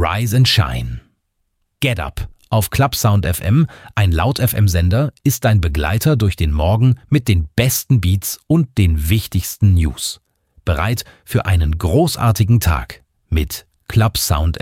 Rise and Shine. Get Up auf Clubsound FM, ein Laut-FM-Sender, ist dein Begleiter durch den Morgen mit den besten Beats und den wichtigsten News. Bereit für einen großartigen Tag mit Clubsound